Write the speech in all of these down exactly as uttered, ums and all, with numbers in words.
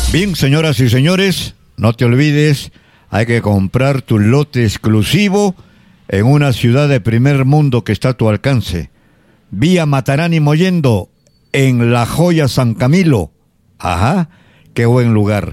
Bien, señoras y señores, no te olvides, hay que comprar tu lote exclusivo en una ciudad de primer mundo que está a tu alcance. Vía Matarani Mollendo, en La Joya San Camilo. Ajá, qué buen lugar.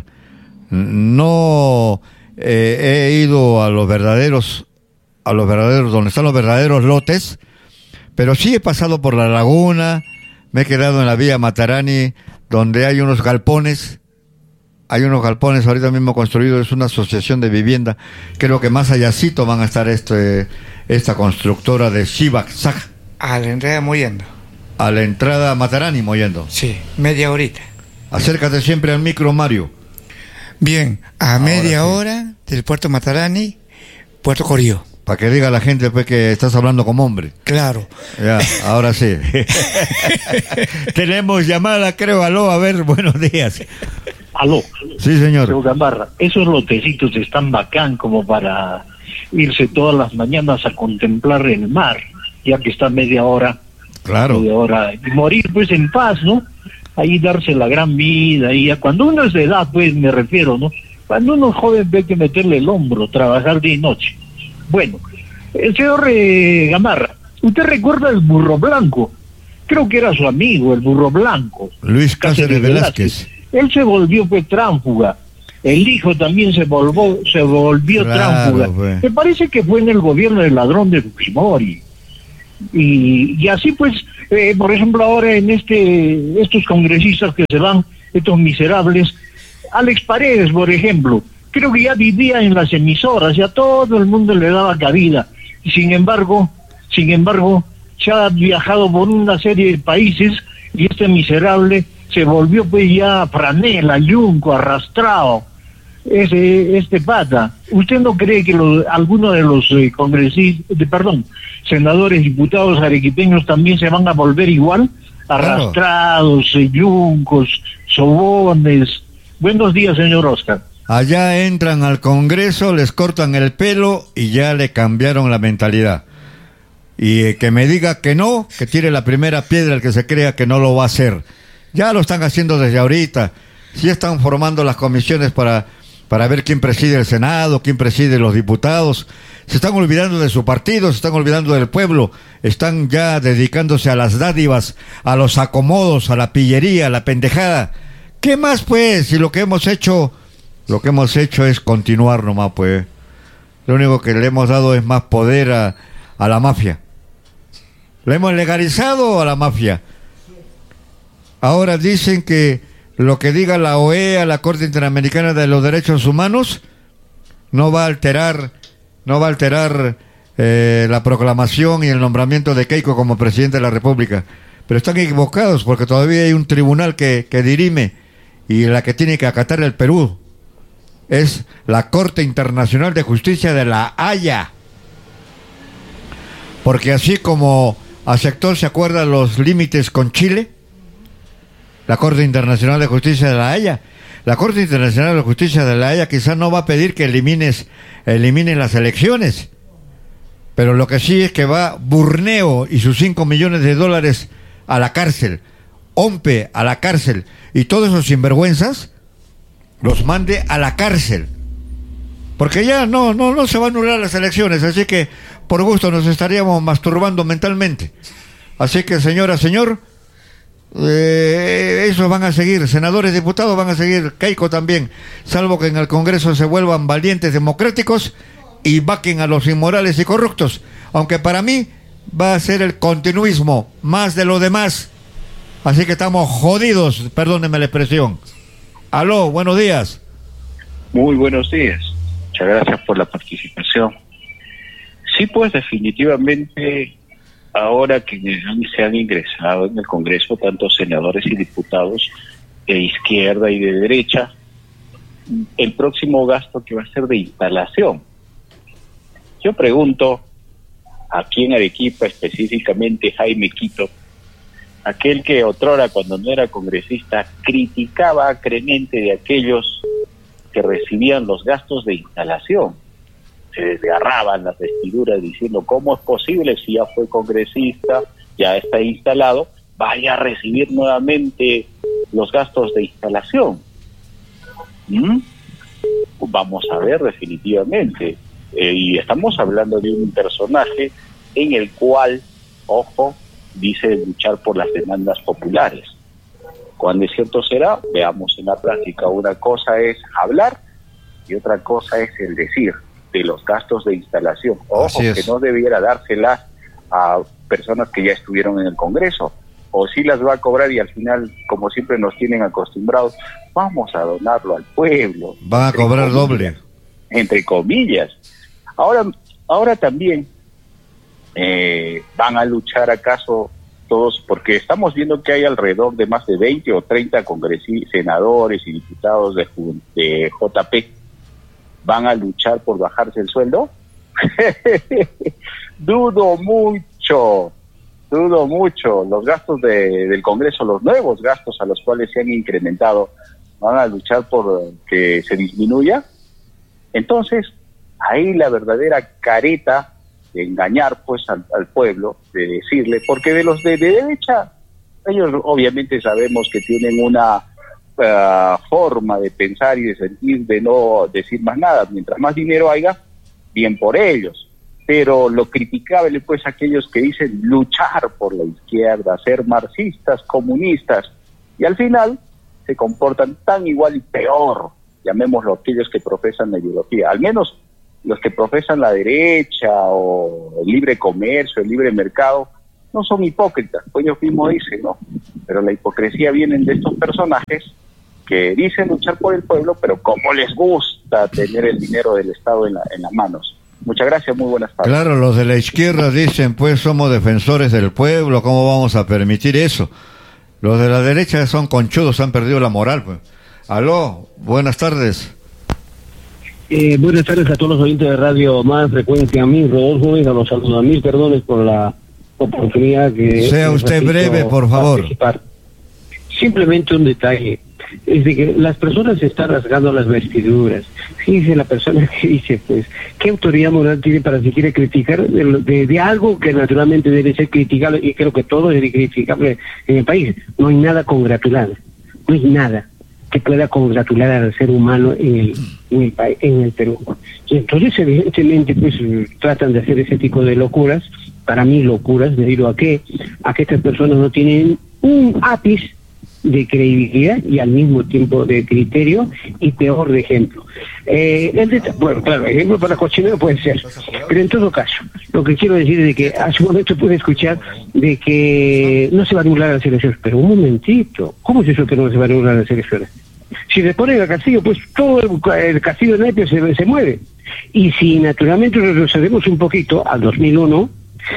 No eh, he ido a los verdaderos, a los verdaderos, donde están los verdaderos lotes, pero sí he pasado por la laguna, me he quedado en la vía Matarani, donde hay unos galpones. Hay unos galpones ahorita mismo construidos, es una asociación de vivienda. Creo que más allácito van a estar este, esta constructora de Shivac Sag. A la entrada Mollendo. A la entrada Matarani Mollendo. Sí, media horita. Acércate siempre al micro, Mario. Bien, a ahora media sí. hora del puerto Matarani, Puerto Corío. Para que diga la gente pues que estás hablando como hombre. Claro. Ya, ahora sí. Tenemos llamada, creo. Aló, a ver, buenos días. Aló. Sí, señor. Señor Gamarra, esos lotecitos están bacán como para irse todas las mañanas a contemplar el mar, ya que está media hora. Claro. Media hora. Y morir pues en paz, ¿no? Ahí darse la gran vida. Y cuando uno es de edad, pues me refiero, ¿no? Cuando uno es joven, hay que meterle el hombro, trabajar día y noche. Bueno, el señor eh, Gamarra, ¿usted recuerda el Burro Blanco? Creo que era su amigo, el Burro Blanco. Luis Cáceres Velázquez. Velázquez. Él se volvió pues tránfuga. El hijo también se volvió, se volvió claro, tránfuga. Pues. Me parece que fue en el gobierno del ladrón de Fujimori. Y, y así pues, eh, por ejemplo, ahora en este estos congresistas que se van, estos miserables, Alex Paredes, por ejemplo, creo que ya vivía en las emisoras, ya todo el mundo le daba cabida. Y sin embargo, sin embargo, se ha viajado por una serie de países y este miserable se volvió pues ya franela, yunco, arrastrado, ese, este pata. ¿Usted no cree que lo, alguno de los eh, congresistas, de, perdón, senadores, diputados arequipeños también se van a volver igual? Arrastrados, claro. eh, yuncos, sobones. Buenos días, señor Oscar. Allá entran al Congreso, les cortan el pelo y ya le cambiaron la mentalidad. Y eh, que me diga que no, que tire la primera piedra el que se crea que no lo va a hacer. Ya lo están haciendo desde ahorita. Sí están formando las comisiones para, para ver quién preside el Senado, quién preside los diputados. Se están olvidando de su partido, se están olvidando del pueblo. Están ya dedicándose a las dádivas, a los acomodos, a la pillería, a la pendejada. ¿Qué más pues? Si lo que hemos hecho, lo que hemos hecho es continuar nomás pues. Lo único que le hemos dado es más poder a, a la mafia. ¿Le hemos legalizado a la mafia? Ahora dicen que lo que diga la O E A, la Corte Interamericana de los Derechos Humanos, no va a alterar, no va a alterar eh, la proclamación y el nombramiento de Keiko como presidente de la República. Pero están equivocados porque todavía hay un tribunal que, que dirime y la que tiene que acatar el Perú es la Corte Internacional de Justicia de la Haya. Porque así como aceptó, ¿se acuerdan los límites con Chile? La Corte Internacional de Justicia de la Haya. La Corte Internacional de Justicia de la Haya quizás no va a pedir que elimines, eliminen las elecciones. Pero lo que sí es que va Burneo y sus cinco millones de dólares a la cárcel. Ompe a la cárcel. Y todos esos sinvergüenzas los mande a la cárcel. Porque ya no, no, no se van a anular las elecciones. Así que por gusto nos estaríamos masturbando mentalmente. Así que señora, señor... Eh, esos van a seguir, senadores, diputados van a seguir, Keiko también, salvo que en el Congreso se vuelvan valientes democráticos y vaquen a los inmorales y corruptos, aunque para mí va a ser el continuismo más de lo demás, así que estamos jodidos, perdónenme la expresión. Aló, buenos días. Muy buenos días, muchas gracias por la participación. Sí, pues definitivamente ahora que se han ingresado en el Congreso tantos senadores y diputados de izquierda y de derecha, el próximo gasto que va a ser de instalación. Yo pregunto, aquí en Arequipa, específicamente Jaime Quito, aquel que otrora cuando no era congresista criticaba acremente de aquellos que recibían los gastos de instalación. Se desgarraban las vestiduras diciendo cómo es posible si ya fue congresista, ya está instalado, vaya a recibir nuevamente los gastos de instalación. ¿Mm? Vamos a ver definitivamente. Eh, y estamos hablando de un personaje en el cual, ojo, dice luchar por las demandas populares. ¿Cuán de cierto será? Veamos en la práctica. Una cosa es hablar y otra cosa es el decir de los gastos de instalación. Ojo, que no debiera dárselas a personas que ya estuvieron en el Congreso, o si las va a cobrar y al final, como siempre nos tienen acostumbrados, vamos a donarlo al pueblo. Van a cobrar doble. Entre comillas. Ahora, ahora también eh, van a luchar acaso todos, porque estamos viendo que hay alrededor de más de veinte o treinta congresistas, senadores y diputados de, de J P. ¿Van a luchar por bajarse el sueldo? Dudo mucho, dudo mucho. Los gastos de, del Congreso, los nuevos gastos a los cuales se han incrementado, ¿van a luchar por que se disminuya? Entonces, ahí la verdadera careta de engañar pues al, al pueblo, de decirle, porque de los de, de derecha, ellos obviamente sabemos que tienen una uh, forma de pensar y de sentir, de no decir más nada. Mientras más dinero haya, bien por ellos. Pero lo criticable pues aquellos que dicen luchar por la izquierda, ser marxistas, comunistas, y al final se comportan tan igual y peor, llamémoslo aquellos que profesan la ideología, al menos los que profesan la derecha o el libre comercio, el libre mercado, no son hipócritas, pues ellos mismos dicen, ¿no? Pero la hipocresía viene de estos personajes que dicen luchar por el pueblo, pero como les gusta tener el dinero del Estado en, la, en las manos. Muchas gracias, muy buenas tardes. Claro, los de la izquierda dicen, pues somos defensores del pueblo, ¿cómo vamos a permitir eso? Los de la derecha son conchudos, han perdido la moral, pues. Aló, buenas tardes. Eh, buenas tardes a todos los oyentes de Radio Más Frecuencia. A mí, Rodolfo Vega, los saludo. A mil perdones por la oportunidad que... Sea usted breve, por favor. Participar. Simplemente un detalle. Es de que las personas se están rasgando las vestiduras. Fíjese la persona que dice, pues, ¿qué autoridad moral tiene para si quiere criticar de, de, de algo que naturalmente debe ser criticable? Y creo que todo es criticable en el país. No hay nada congratulable. No hay nada que pueda congratular al ser humano en el, en el, en el Perú. Y entonces, evidentemente, pues, tratan de hacer ese tipo de locuras, para mí locuras, debido a que, a que estas personas no tienen un ápice de credibilidad y al mismo tiempo de criterio, y peor de ejemplo. Eh, el de, bueno, claro, ejemplo para cochinero puede ser, pero en todo caso, lo que quiero decir es de que hace un momento pude escuchar de que no se va a anular las elecciones, pero un momentito, ¿cómo es eso que no se va a anular las elecciones? Si le ponen a Castillo, pues todo el, el Castillo de naipes se, se mueve. Y si naturalmente retrocedemos un poquito al dos mil uno,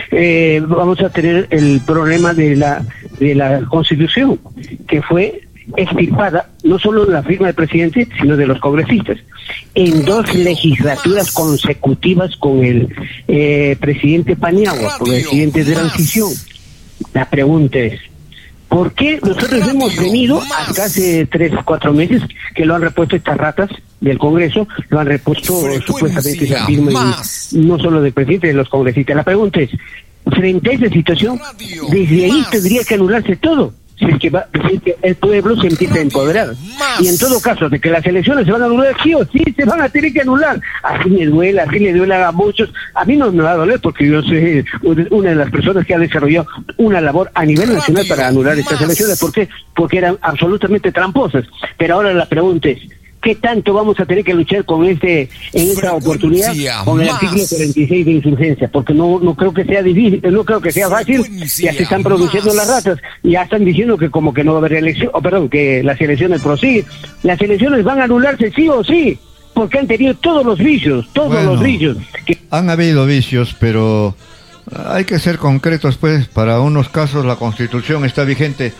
eh, vamos a tener el problema de la de la Constitución, que fue extirpada no solo de la firma del presidente, sino de los congresistas, en dos legislaturas consecutivas con el eh, presidente Paniagua, con el presidente de transición. La pregunta es, ¿por qué nosotros hemos venido hasta hace tres, cuatro meses que lo han repuesto estas ratas del Congreso, lo han repuesto supuestamente esa firma, y no solo del presidente, de los congresistas? La pregunta es, frente a esa situación, desde ahí tendría que anularse todo, si es que, va, si es que el pueblo se empieza a empoderar. Y en todo caso, de que las elecciones se van a anular, sí o sí se van a tener que anular. Así me duela, así le duela a muchos. A mí no me va a doler porque yo soy una de las personas que ha desarrollado una labor a nivel nacional para anular estas elecciones. ¿Por qué? Porque eran absolutamente tramposas. Pero ahora la pregunta es, ¿qué tanto vamos a tener que luchar con este en esta oportunidad con el artículo cuarenta y seis de insurgencia? Porque no no creo que sea difícil, no creo que sea fácil. Ya se están produciendo las ratas, ya están diciendo que como que no va a haber elección, oh, perdón, que las elecciones prosiguen. Las elecciones van a anularse sí o sí, porque han tenido todos los vicios, todos bueno, los vicios. Que... Han habido vicios, pero hay que ser concretos, pues. Para unos casos la Constitución está vigente.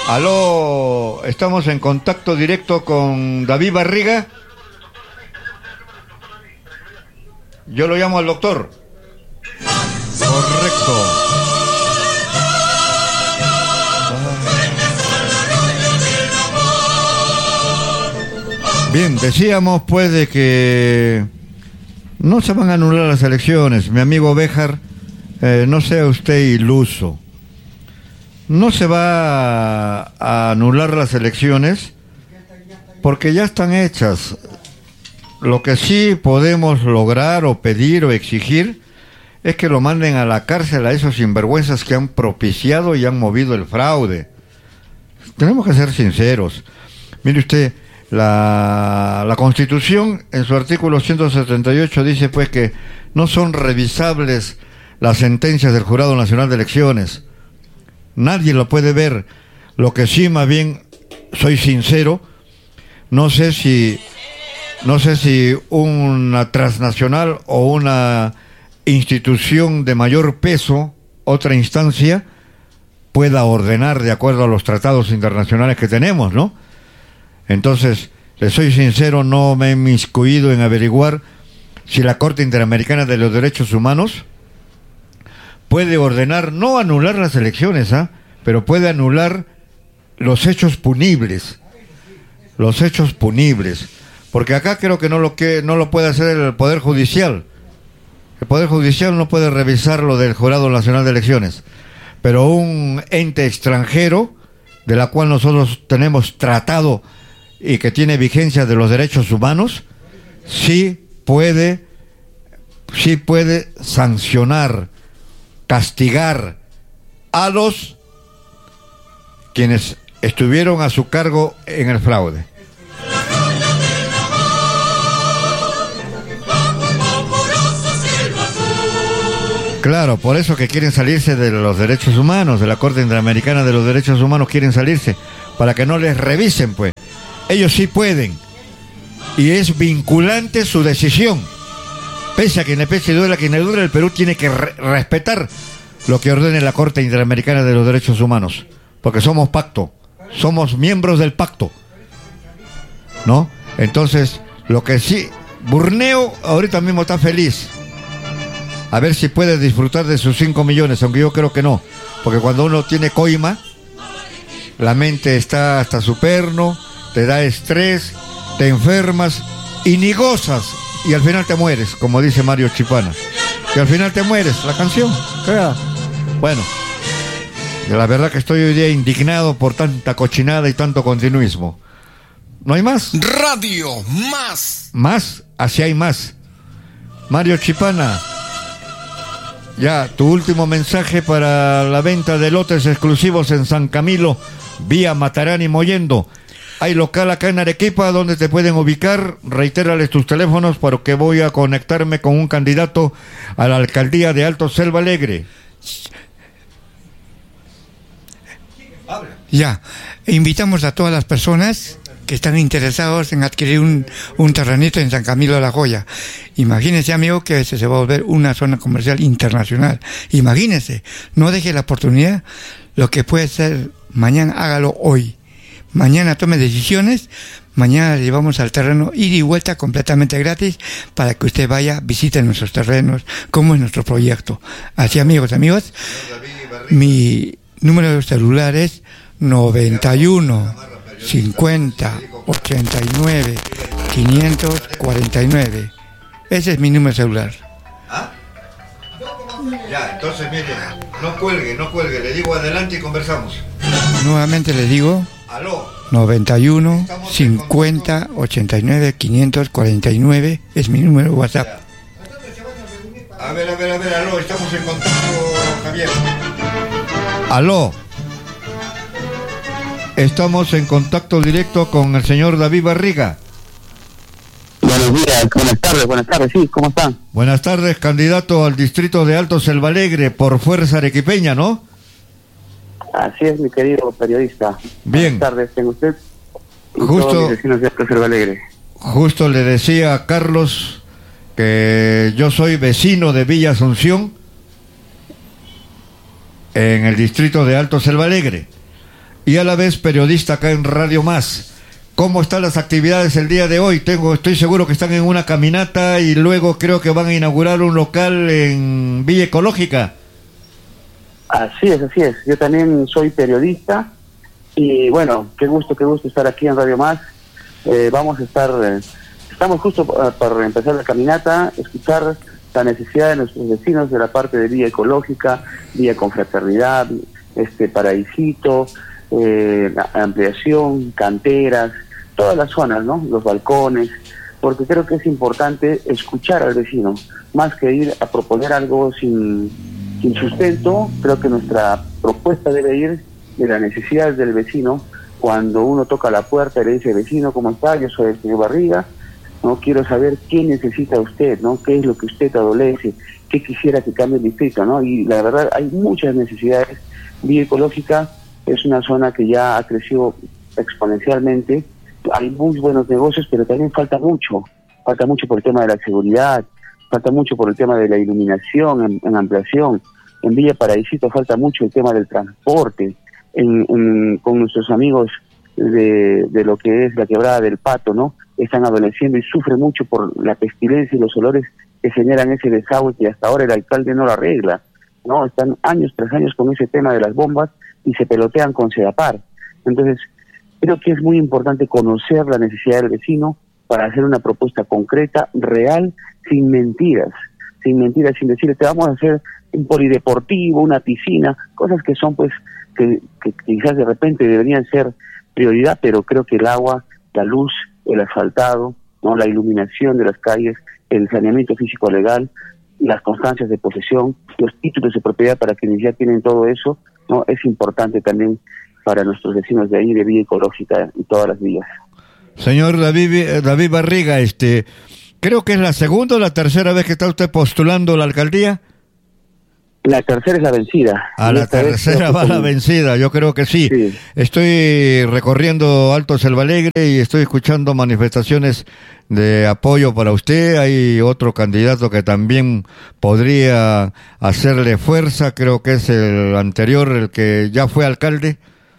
Aló, estamos en contacto directo con David Barriga. Yo lo llamo al doctor. Correcto. Bien, decíamos pues de que no se van a anular las elecciones. Mi amigo Béjar, Eh, no sea usted iluso. No se va a, a anular las elecciones porque ya están hechas. Lo que sí podemos lograr o pedir o exigir es que lo manden a la cárcel a esos sinvergüenzas que han propiciado y han movido el fraude. Tenemos que ser sinceros. Mire usted, la, la Constitución en su artículo ciento setenta y ocho dice pues que no son revisables las sentencias del Jurado Nacional de Elecciones. Nadie lo puede ver. Lo que sí, más bien, soy sincero, no sé si no sé si una transnacional o una institución de mayor peso, otra instancia, pueda ordenar de acuerdo a los tratados internacionales que tenemos, ¿no? Entonces, le soy sincero, no me he inmiscuido en averiguar si la Corte Interamericana de los Derechos Humanos puede ordenar, no anular las elecciones, ¿ah? Pero puede anular los hechos punibles, los hechos punibles, porque acá creo que no lo que no lo puede hacer el Poder Judicial. El Poder Judicial no puede revisar lo del Jurado Nacional de Elecciones, pero un ente extranjero, de la cual nosotros tenemos tratado y que tiene vigencia de los derechos humanos, sí puede, sí puede sancionar, castigar a los quienes estuvieron a su cargo en el fraude. Claro, por eso que quieren salirse de los derechos humanos, de la Corte Interamericana de los Derechos Humanos, quieren salirse, para que no les revisen, pues. Ellos sí pueden, y es vinculante su decisión. Pese a quien le pese y duela a quien le duela, el Perú tiene que re- respetar lo que ordene la Corte Interamericana de los Derechos Humanos, porque somos pacto, somos miembros del pacto, ¿no? Entonces, lo que sí, Burneo ahorita mismo está feliz, a ver si puede disfrutar de sus cinco millones, aunque yo creo que no, porque cuando uno tiene coima, la mente está hasta su perno, te da estrés, te enfermas y ni gozas, y al final te mueres, como dice Mario Chipana, y al final te mueres, la canción, crea. Bueno, la verdad que estoy hoy día indignado por tanta cochinada y tanto continuismo. ¿No hay más? Radio Más. ¿Más? Así hay más. Mario Chipana, ya, tu último mensaje para la venta de lotes exclusivos en San Camilo, vía Matarani Mollendo. Hay local acá en Arequipa donde te pueden ubicar. Reitérales tus teléfonos porque voy a conectarme con un candidato a la alcaldía de Alto Selva Alegre. Ya, invitamos a todas las personas que están interesados en adquirir un, un terrenito en San Camilo de la Joya. Imagínense, amigo, que ese se va a volver una zona comercial internacional. Imagínense, no deje la oportunidad. Lo que puede ser mañana, hágalo hoy. Mañana tome decisiones, mañana le llevamos al terreno ida y vuelta completamente gratis para que usted vaya, visite nuestros terrenos, como es nuestro proyecto. Así, amigos, amigos, mi número de celular es noventa y uno, cincuenta, ochenta y nueve, quinientos cuarenta y nueve. Ese es mi número de celular. ¿Ah? Ya, entonces mire, no cuelgue, no cuelgue, le digo adelante y conversamos. Nuevamente le digo, aló. noventa y uno, cincuenta, ochenta y nueve, quinientos cuarenta y nueve es mi número de WhatsApp. A ver, a ver, a ver, aló, estamos en contacto, Javier. Aló. Estamos en contacto directo con el señor David Barriga. Buenos días, buenas tardes, buenas tardes, sí, ¿cómo están? Buenas tardes, candidato al distrito de Alto Selva Alegre por Fuerza Arequipeña, ¿no? Así es, mi querido periodista. Bien. Buenas tardes, tengo usted y Justo, todos mis vecinos de Alto Selva Alegre. Justo le decía a Carlos que yo soy vecino de Villa Asunción en el distrito de Alto Selva Alegre y a la vez periodista acá en Radio Más. ¿Cómo están las actividades el día de hoy? Tengo, estoy seguro que están en una caminata y luego creo que van a inaugurar un local en Villa Ecológica. Así es, así es. Yo también soy periodista y bueno, qué gusto, qué gusto estar aquí en Radio Más. Eh, vamos a estar, eh, estamos justo para, para empezar la caminata, escuchar la necesidad de nuestros vecinos de la parte de Villa Ecológica, Villa Confraternidad, este Paraísito, eh, ampliación, canteras, todas las zonas, ¿no? Los balcones, porque creo que es importante escuchar al vecino, más que ir a proponer algo sin, sin sustento. Creo que nuestra propuesta debe ir de las necesidades del vecino. Cuando uno toca la puerta y le dice, vecino, ¿cómo está? Yo soy el señor Barriga, no quiero saber qué necesita usted, ¿no? ¿Qué es lo que usted adolece? ¿Qué quisiera que cambie el distrito, no? Y la verdad hay muchas necesidades. Villa Ecológica es una zona que ya ha crecido exponencialmente. Hay muy buenos negocios, pero también falta mucho. Falta mucho por el tema de la seguridad, falta mucho por el tema de la iluminación en, en ampliación. En Villa Paraísito falta mucho el tema del transporte. En, en, con nuestros amigos de, de lo que es la quebrada del Pato, ¿no? Están adoleciendo y sufren mucho por la pestilencia y los olores que generan ese desagüe que hasta ahora el alcalde no lo arregla, ¿no? Están años tras años con ese tema de las bombas y se pelotean con Sedapar. Entonces, creo que es muy importante conocer la necesidad del vecino para hacer una propuesta concreta, real, sin mentiras, sin mentiras, sin decirle, te vamos a hacer un polideportivo, una piscina, cosas que son pues Que, que quizás de repente deberían ser prioridad, pero creo que el agua, la luz, el asfaltado, no, la iluminación de las calles, el saneamiento físico legal, las constancias de posesión, los títulos de propiedad para quienes ya tienen todo eso, no, es importante también para nuestros vecinos de ahí de Villa Ecológica y todas las villas. Señor David, David Barriga, este, creo que es la segunda o la tercera vez que está usted postulando la alcaldía. La tercera es la vencida. A la tercera va la vencida, yo creo que sí. sí. Estoy recorriendo Alto Selvalegre y estoy escuchando manifestaciones de apoyo para usted. Hay otro candidato que también podría hacerle fuerza, creo que es el anterior, el que ya fue alcalde.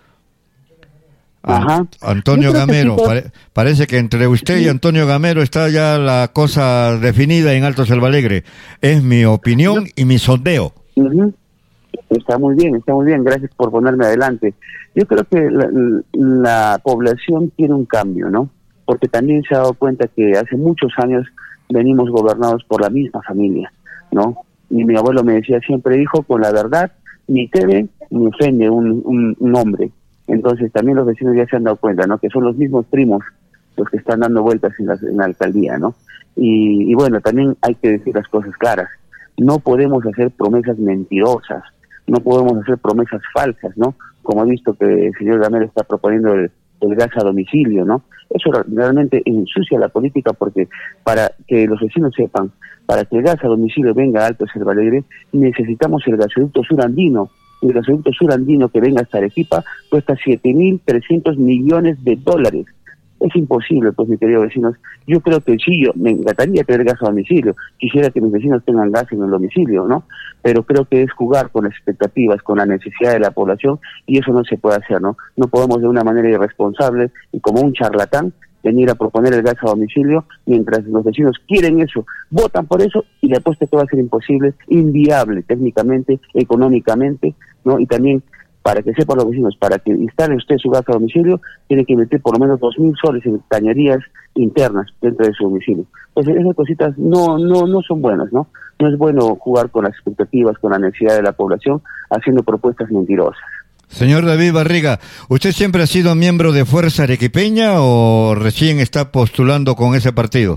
Ajá. Antonio Gamero. Sí, Pare- parece que entre usted sí. y Antonio Gamero está ya la cosa definida en Alto Selvalegre. Es mi opinión y mi sondeo. Uh-huh. Está muy bien, está muy bien, gracias por ponerme adelante. Yo creo que la, la población quiere un cambio, ¿no? Porque también se ha dado cuenta que hace muchos años venimos gobernados por la misma familia, ¿no? Y mi abuelo me decía siempre, hijo, con la verdad ni teme ni ofende un, un, un hombre. Entonces también los vecinos ya se han dado cuenta, ¿no? Que son los mismos primos los que están dando vueltas en la, en la alcaldía, ¿no? Y, y bueno, también hay que decir las cosas claras. No podemos hacer promesas mentirosas, no podemos hacer promesas falsas, ¿no? Como he visto que el señor Gamero está proponiendo el, el gas a domicilio, ¿no? Eso realmente ensucia la política porque para que los vecinos sepan, para que el gas a domicilio venga a Alto Selvalegre, necesitamos el gasoducto surandino. El gasoducto surandino que venga hasta Arequipa cuesta siete mil trescientos millones de dólares. Es imposible, pues, mis queridos vecinos. Yo creo que sí, yo me encantaría tener gas a domicilio. Quisiera que mis vecinos tengan gas en el domicilio, ¿no? Pero creo que es jugar con las expectativas, con la necesidad de la población, y eso no se puede hacer, ¿no? No podemos de una manera irresponsable y como un charlatán venir a proponer el gas a domicilio mientras los vecinos quieren eso, votan por eso y le apuesto que va a ser imposible, inviable técnicamente, económicamente, ¿no? Y también, para que sepan los vecinos, para que instale usted su gas a domicilio, tiene que invertir por lo menos dos mil soles en cañerías internas dentro de su domicilio. Entonces esas cositas no no no son buenas, ¿no? No es bueno jugar con las expectativas, con la necesidad de la población, haciendo propuestas mentirosas. Señor David Barriga, ¿usted siempre ha sido miembro de Fuerza Arequipeña o recién está postulando con ese partido?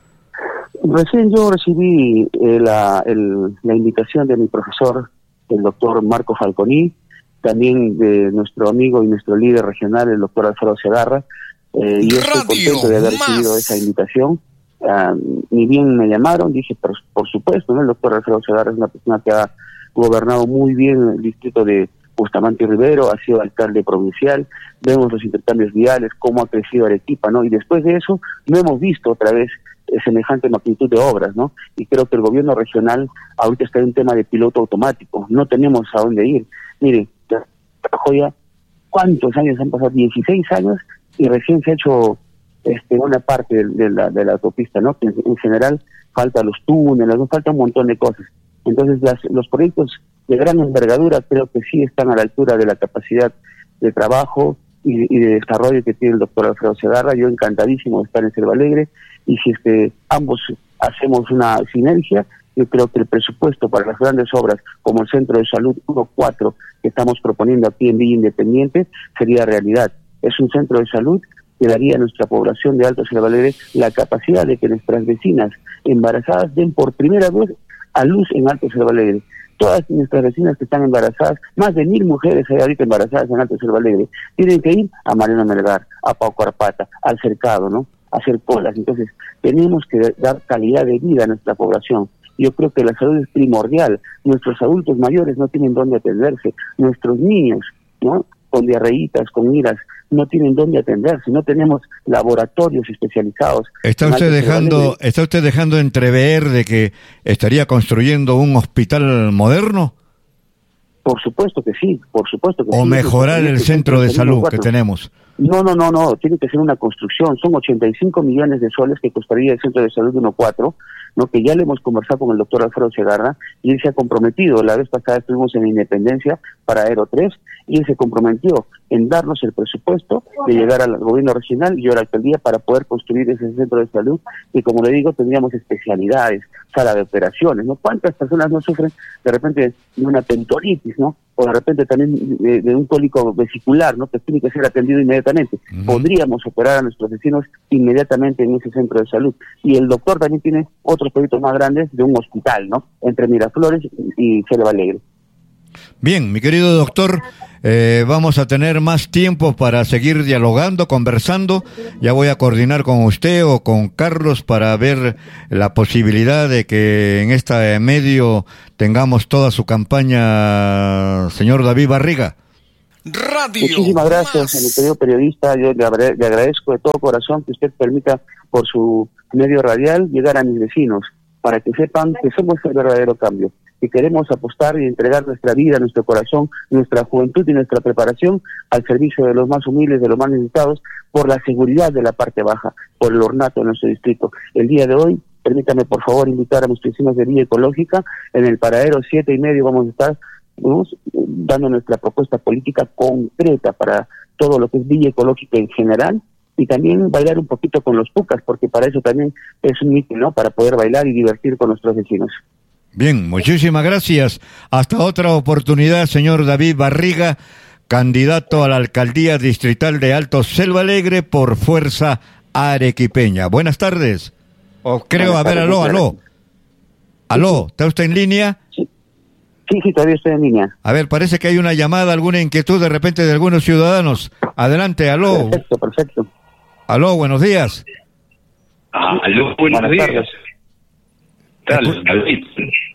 Recién yo recibí eh, la, el, la invitación de mi profesor, el doctor Marco Falconi, también de nuestro amigo y nuestro líder regional, el doctor Alfredo Segarra, eh, y yo estoy contento de haber recibido esa invitación. Uh, ni bien me llamaron, dije, por, por supuesto, ¿no? El doctor Alfredo Segarra es una persona que ha gobernado muy bien el distrito de Bustamante y Rivero, ha sido alcalde provincial, vemos los intercambios viales, cómo ha crecido Arequipa, ¿no? Y después de eso no hemos visto otra vez eh, semejante magnitud de obras, ¿no? Y creo que el gobierno regional ahorita está en un tema de piloto automático, no tenemos a dónde ir. Mire, la joya, ¿cuántos años han pasado? dieciséis años y recién se ha hecho este, una parte de, de, la, de la autopista, ¿no? En, en general falta los túneles, nos falta un montón de cosas. Entonces las, los proyectos de gran envergadura creo que sí están a la altura de la capacidad de trabajo y, y de desarrollo que tiene el doctor Alfredo Segarra. Yo encantadísimo de estar en Selvalegre, y si es que ambos hacemos una sinergia, yo creo que el presupuesto para las grandes obras como el Centro de Salud uno cuatro que estamos proponiendo aquí en Villa Independiente sería realidad. Es un centro de salud que daría a nuestra población de Alto Selva Alegre la capacidad de que nuestras vecinas embarazadas den por primera vez a luz en Alto Selva Alegre. Todas nuestras vecinas que están embarazadas, más de mil mujeres hay ahorita embarazadas en Alto Selva Alegre, tienen que ir a Mariano Melgar, a Pauco Arpata, al Cercado, ¿no? A hacer colas. Entonces, tenemos que dar calidad de vida a nuestra población. Yo creo que la salud es primordial. Nuestros adultos mayores no tienen dónde atenderse. Nuestros niños, ¿no? Con diarreitas, con iras, no tienen dónde atenderse. No tenemos laboratorios especializados. ¿Está usted dejando, está usted dejando entrever de que estaría construyendo un hospital moderno? Por supuesto que sí, por supuesto que o sí. O mejorar el centro de salud que tenemos. No, no, no, no, tiene que ser una construcción. Son ochenta y cinco millones de soles que costaría el centro de salud uno cuatro, ¿no? Que ya le hemos conversado con el doctor Alfredo Segarra y él se ha comprometido. La vez pasada estuvimos en Independencia para Aero tres y él se comprometió en darnos el presupuesto de llegar al gobierno regional y a la alcaldía para poder construir ese centro de salud que, como le digo, tendríamos especialidades, sala de operaciones, ¿no? ¿Cuántas personas no sufren de repente de una tendinitis, ¿no? O de repente también de, de un cólico vesicular, ¿no? Que tiene que ser atendido inmediatamente. Uh-huh. Podríamos operar a nuestros vecinos inmediatamente en ese centro de salud. Y el doctor también tiene otros proyectos más grandes de un hospital, ¿no? Entre Miraflores y Selva Alegre. Bien, mi querido doctor, eh, vamos a tener más tiempo para seguir dialogando, conversando. Ya voy a coordinar con usted o con Carlos para ver la posibilidad de que en este medio tengamos toda su campaña, señor David Barriga. Radio Muchísimas gracias, mi querido periodista. Yo le, agra- le agradezco de todo corazón que usted permita por su medio radial llegar a mis vecinos, para que sepan que somos el verdadero cambio, que queremos apostar y entregar nuestra vida, nuestro corazón, nuestra juventud y nuestra preparación al servicio de los más humildes, de los más necesitados, por la seguridad de la parte baja, por el ornato de nuestro distrito. El día de hoy, permítame por favor invitar a mis vecinos de Villa Ecológica, en el paradero siete y medio vamos a estar ¿no? dando nuestra propuesta política concreta para todo lo que es Villa Ecológica en general, y también bailar un poquito con los pucas, porque para eso también es un mitin, ¿no? Para poder bailar y divertir con nuestros vecinos. Bien, muchísimas gracias. Hasta otra oportunidad, señor David Barriga, candidato a la alcaldía distrital de Alto Selva Alegre por Fuerza Arequipeña. Buenas tardes. O creo, a ver, aló, aló. Aló, ¿está usted en línea? Sí. Sí, sí, todavía estoy en línea. A ver, parece que hay una llamada, alguna inquietud de repente de algunos ciudadanos. Adelante, aló. Perfecto, perfecto. Aló, buenos días. Ah, aló, buenos Buenas días. tardes. Tal, David.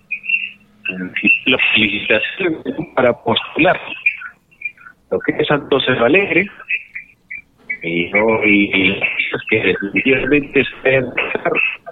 Las felicitaciones para postular lo que es Alto Selva Alegre. Y no, y es que definitivamente se debe empezar,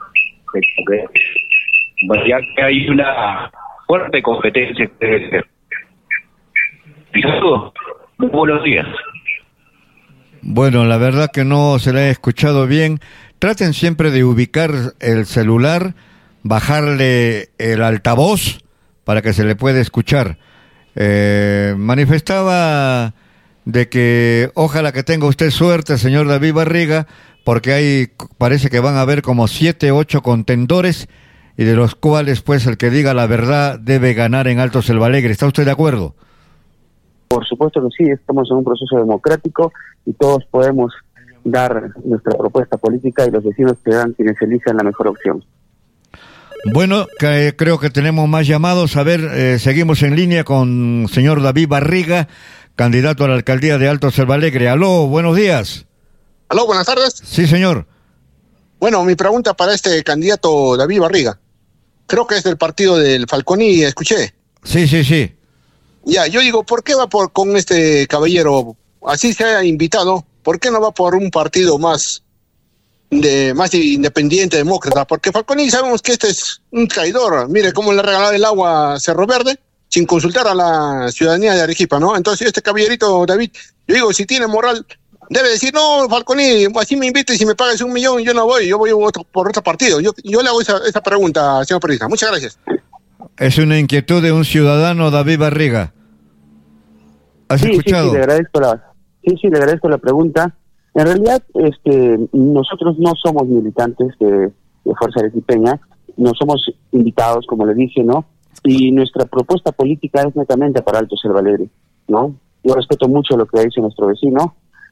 ya que hay una fuerte competencia que debe ser. Y saludos, muy buenos días. Bueno, la verdad que no se le ha escuchado bien. Traten siempre de ubicar el celular, bajarle el altavoz para que se le pueda escuchar. Eh, manifestaba de que ojalá que tenga usted suerte, señor David Barriga, porque hay, parece que van a haber como siete, ocho contendores, y de los cuales pues el que diga la verdad debe ganar en Alto Selva Alegre. ¿Está usted de acuerdo? Por supuesto que sí, estamos en un proceso democrático y todos podemos dar nuestra propuesta política y los vecinos serán quienes elijan la mejor opción. Bueno, que, creo que tenemos más llamados. A ver, eh, seguimos en línea con señor David Barriga, candidato a la alcaldía de Alto Selva Alegre. Aló, buenos días. Aló, buenas tardes. Sí, señor. Bueno, mi pregunta para este candidato David Barriga. Creo que es del partido del Falconi, escuché. Sí, sí, sí. Ya, yo digo, ¿por qué va por con este caballero? Así se ha invitado, ¿por qué no va por un partido más de más independiente, demócrata? Porque Falconi sabemos que este es un traidor. Mire cómo le ha regalado el agua a Cerro Verde sin consultar a la ciudadanía de Arequipa, ¿no? Entonces este caballerito David, yo digo, si tiene moral, debe decir, no, Falconi, así me invites y si me pagas un millón, yo no voy, yo voy otro, por otro partido. Yo, yo le hago esa, esa pregunta, señor periodista. Muchas gracias. Es una inquietud de un ciudadano, David Barriga. ¿Has sí, escuchado? Sí, sí, le agradezco la, sí, sí, le agradezco la pregunta. En realidad, este, nosotros no somos militantes de, de Fuerza Arequipeña, no somos invitados, como le dije, ¿no? Y nuestra propuesta política es netamente para Alto Selva Alegre, ¿no? Yo respeto mucho lo que dice nuestro vecino,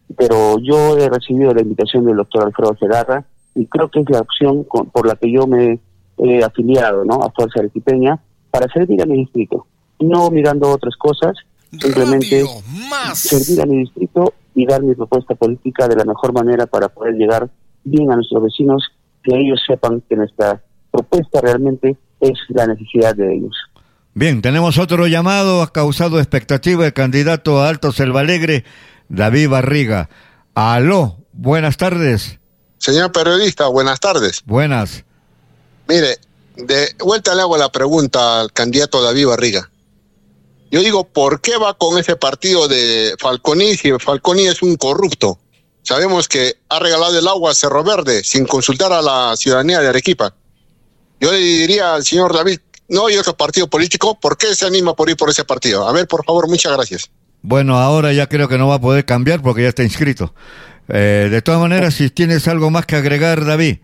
pero yo he recibido la invitación del doctor Alfredo Segarra y creo que es la opción con, por la que yo me he afiliado, ¿no?, a Fuerza Arequipeña, para servir a mi distrito, no mirando otras cosas, simplemente servir a mi distrito y dar mi propuesta política de la mejor manera para poder llegar bien a nuestros vecinos, que ellos sepan que nuestra propuesta realmente es la necesidad de ellos. Bien, tenemos otro llamado, ha causado expectativa el candidato a Alto Selva Alegre, David Barriga. Aló, buenas tardes. Señor periodista, buenas tardes. Buenas. Mire, de vuelta le hago la pregunta al candidato David Barriga. Yo digo, ¿por qué va con ese partido de Falconi si Falconi es un corrupto? Sabemos que ha regalado el agua a Cerro Verde sin consultar a la ciudadanía de Arequipa. Yo le diría al señor David, no hay otro partido político, ¿por qué se anima por ir por ese partido? A ver, por favor, muchas gracias. Bueno, ahora ya creo que no va a poder cambiar porque ya está inscrito. Eh, de todas maneras, si tienes algo más que agregar, David.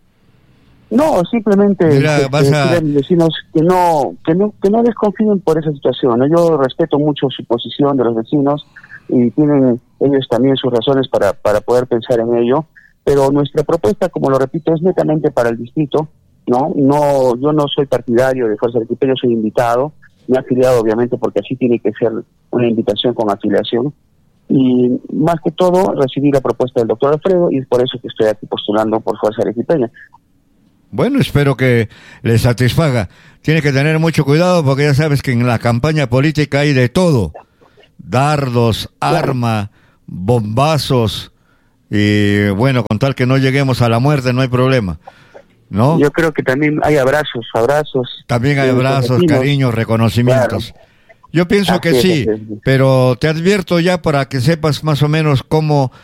No, simplemente Mira, que, vas que a... decirle a mis vecinos que no, que no, que no desconfíen por esa situación, ¿no? Yo respeto mucho su posición de los vecinos y tienen ellos también sus razones para, para poder pensar en ello, pero nuestra propuesta, como lo repito, es netamente para el distrito, ¿no? No, yo no soy partidario de Fuerza Arequipeña, soy invitado, me he afiliado obviamente porque así tiene que ser una invitación con afiliación, y más que todo recibí la propuesta del doctor Alfredo y es por eso que estoy aquí postulando por Fuerza Arequipeña. Bueno, espero que le satisfaga. Tiene que tener mucho cuidado porque ya sabes que en la campaña política hay de todo. Dardos, arma, bombazos y bueno, con tal que no lleguemos a la muerte no hay problema, ¿no? Yo creo que también hay abrazos, abrazos. También hay abrazos, cariños, reconocimientos. Claro. Yo pienso Así que sí, es, pero te advierto ya para que sepas más o menos cómo